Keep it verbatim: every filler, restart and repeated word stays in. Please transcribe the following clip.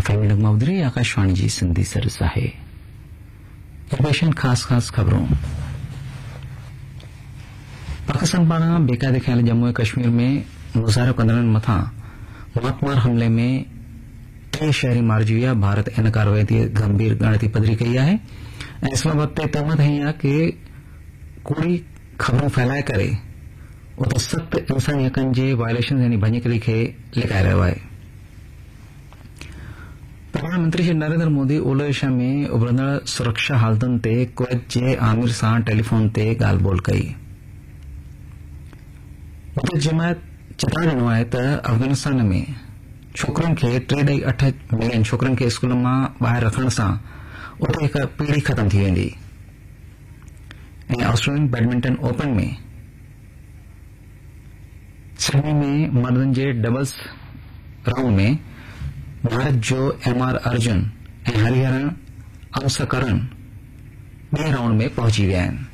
Field मौदरी Akashvani जी सिंधी सरसा है। पेशन खास खास खबरों। पाकिस्तान पारां बेकायदे ख्याल जम्मू कश्मीर में मुज़ाहिरा कंदड़नि मथां मौतमार हमले में टे शहरी मारिजी विया। भारत इन कार्रवाई की गंभीर ॻणती पधरी कई है। इस्लामाबाद ते तहमत हई है कि कूड़ी खबरूं फैलाए करे उते सख्त इंसानी हकनि जे वायलेशन यानी भञकड़ी खे लिकाए रहियो आहे। प्रधानमंत्री श्री नरेंद्र मोदी ओलह एशिया में उभरंदड़ सुरक्षा हालतुनि ते कुवैत जे आमिर सां टेलीफोन ते ॻाल्हि ॿोल कई। उते जमायत चेतावनी ॾिनो आहे त अफगानिस्तान में छोकरनि खे टे ॾई अठ मिलियन छोकरनि खे स्कूल मां ॿाहिरि रखण सां उते हिक पीढ़ी ख़तम थी वेंदी। ऐं ऑस्ट्रेलियन बैडमिंटन ओपन में सिडनी में मर्दनि जे डबल्स राउंड में भारत जो एम आर अर्जुन ऐं हरिहरन अंसकरण ॿिए राउंड में पहुची विया आहिनि।